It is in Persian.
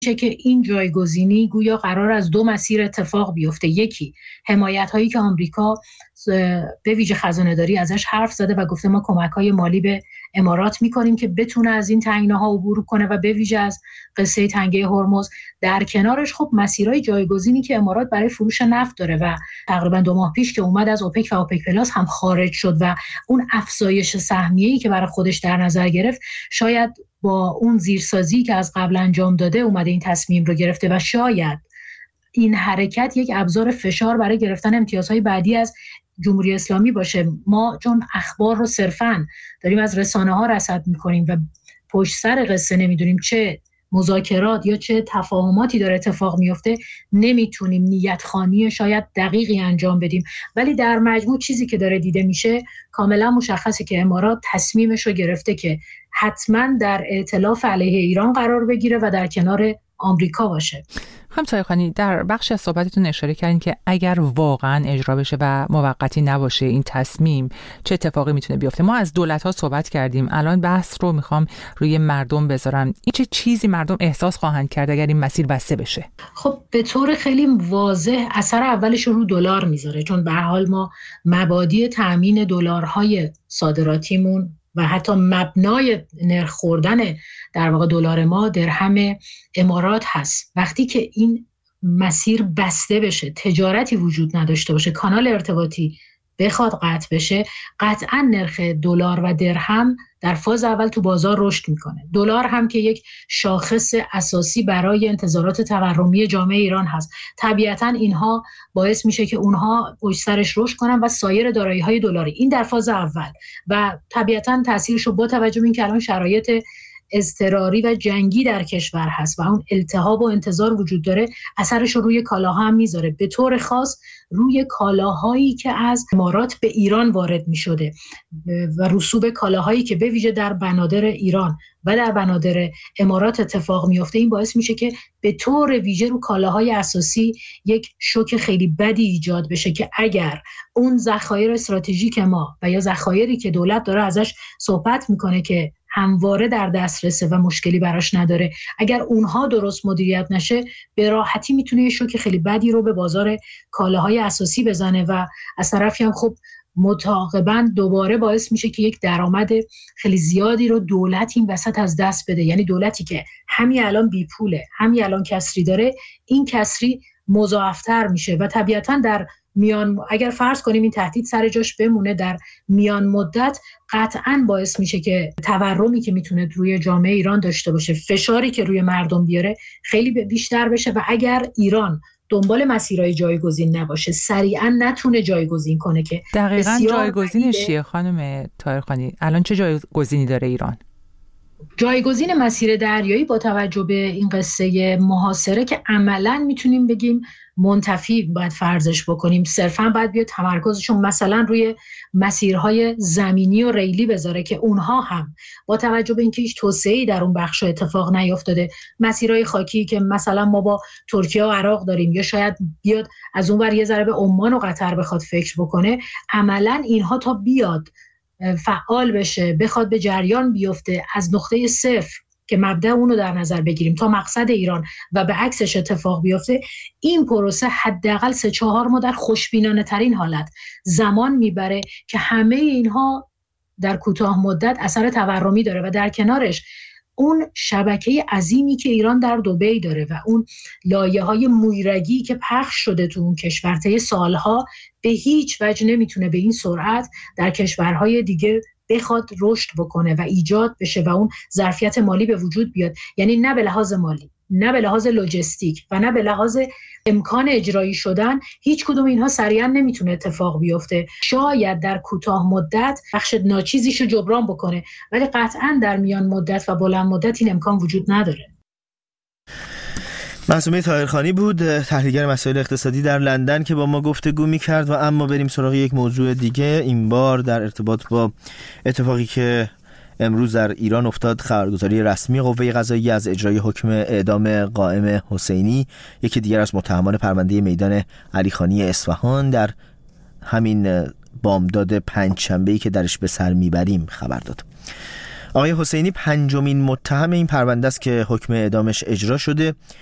که این جایگزینی گویا قرار از دو مسیر اتفاق بیفته. یکی حمایت هایی که آمریکا به ویژه خزانه‌داری ازش حرف زده و گفته ما کمک‌های مالی به امارات می‌کنیم که بتونه از این تنگناها عبور کنه و به ویژه از قصه تنگه هرمز. در کنارش خب مسیرهای جایگزینی که امارات برای فروش نفت داره و تقریبا 2 ماه پیش که اومد از اوپک و اوپک پلاس هم خارج شد و اون افزایش سهمیه‌ای که برای خودش در نظر گرفت، شاید با اون زیرسازی که از قبل انجام داده اومده این تصمیم رو گرفته و شاید این حرکت یک ابزار فشار برای گرفتن امتیازهای بعدی از جمهوری اسلامی باشه. ما چون اخبار رو صرفاً داریم از رسانه‌ها رصد می‌کنیم و پشت سر قصه نمی‌دونیم چه مذاکرات یا چه تفاهماتی داره اتفاق میفته، نمیتونیم نیت‌خوانی شاید دقیقی انجام بدیم. ولی در مجموع چیزی که داره دیده میشه کاملا مشخصه که امارات تصمیمش رو گرفته که حتما در ائتلاف علیه ایران قرار بگیره و در کنار آمریکا باشه. خانم طاهرخانی، در بخش از صحبتتون اشاره کردین که اگر واقعا اجرا بشه و موقتی نباشه این تصمیم، چه اتفاقی میتونه بیفته. ما از دولت‌ها صحبت کردیم، الان بحث رو میخوام روی مردم بذارم. این چه چیزی مردم احساس خواهند کرد اگر این مسیر بسته بشه؟ خب به طور خیلی واضح اثر اولش رو دلار میذاره، چون به هر حال ما مبادی تامین دلارهای صادراتیمون و حتی مبنای نرخ خوردن در واقع دلار ما درهم امارات هست. وقتی که این مسیر بسته بشه، تجارتی وجود نداشته باشه، کانال ارتباطی بخواد قطع بشه، قطعا نرخ دلار و درهم در فاز اول تو بازار رشد میکنه. دلار هم که یک شاخص اساسی برای انتظارات تورمی جامعه ایران هست، طبیعتا اینها باعث میشه که اونها پشت سرش رشد کنن و سایر دارایی‌های دلاری. این در فاز اول و طبیعتا تاثیرش رو با توجه به اینکه الان شرایط اضطراری و جنگی در کشور هست و اون التهاب و انتظار وجود داره، اثرش رو روی کالاها هم میذاره، به طور خاص روی کالاهایی که از امارات به ایران وارد میشده و رسوب کالاهایی که به ویژه در بنادر ایران و در بنادر امارات اتفاق میفته. این باعث میشه که به طور ویژه رو کالاهای اساسی یک شوک خیلی بدی ایجاد بشه که اگر اون ذخایر استراتژیک ما و یا ذخایری که دولت داره ازش صحبت میکنه که همواره در دسترسه و مشکلی براش نداره، اگر اونها درست مدیریت نشه، به راحتی میتونه یه شوک خیلی بدی رو به بازار کالاهای اساسی بزنه و از طرفی هم خب متعاقباً دوباره باعث میشه که یک درآمد خیلی زیادی رو دولت این وسط از دست بده. یعنی دولتی که همین الان بی پوله، همین الان کسری داره، این کسری مضاعفتر میشه و طبیعتاً در میان، اگر فرض کنیم این تهدید سر جاش بمونه، در میان مدت قطعاً باعث میشه که تورمی که میتونه روی جامعه ایران داشته باشه، فشاری که روی مردم بیاره خیلی بیشتر بشه و اگر ایران دنبال مسیرهای جایگزین نباشه، سریعا نتونه جایگزین کنه که دقیقاً جایگزینش چیه خانم طاهرخانی؟ الان چه جایگزینی داره ایران؟ جایگزین مسیر دریایی با توجه به این قصه محاصره که عملاً میتونیم بگیم منتفی باید فرضش بکنیم، صرفاً باید بیاد تمرکزشون مثلا روی مسیرهای زمینی و ریلی بذاره که اونها هم با توجه به اینکه هیچ توسعه‌ای در اون بخش اتفاق نیفتاده، مسیرهای خاکی که مثلا ما با ترکیه و عراق داریم یا شاید بیاد از اون ور یه ذره به عمان و قطر بخواد فکر بکنه، عملاً اینها تا بیاد فعال بشه، بخواد به جریان بیفته از نقطه صفر که مبدأ اونو در نظر بگیریم تا مقصد ایران و به عکسش اتفاق بیفته، این پروسه حداقل 3-4 ماه در خوشبینانه ترین حالت زمان میبره که همه اینها در کوتاه مدت اثر تورمی داره و در کنارش اون شبکه عظیمی که ایران در دبی داره و اون لایه‌های مویرگی که پخش شده تو اون کشور طی سالها به هیچ وجه نمیتونه به این سرعت در کشورهای دیگه بخواد رشد بکنه و ایجاد بشه و اون ظرفیت مالی به وجود بیاد. یعنی نه به لحاظ مالی، نه به لحاظ لوجستیک و نه به لحاظ امکان اجرایی شدن، هیچ کدوم اینها سریعا نمیتونه اتفاق بیفته. شاید در کوتاه مدت بخش ناچیزیشو جبران بکنه، ولی قطعا در میان مدت و بلند مدت این امکان وجود نداره. معصومه طاهرخانی بود، تحلیلگر مسائل اقتصادی در لندن که با ما گفتگو می‌کرد. و اما بریم سراغ یک موضوع دیگه، این بار در ارتباط با اتفاقی که امروز در ایران افتاد، خبرگزاری رسمی قوه قضاییه از اجرای حکم اعدام قائم حسینی، یکی دیگر از متهمان پرونده میدان علیخانی اصفهان، در همین بامداد پنجشنبه‌ای که درش به سر میبریم خبر داد. آقای حسینی پنجمین متهم این پرونده است که حکم اعدامش اجرا شده.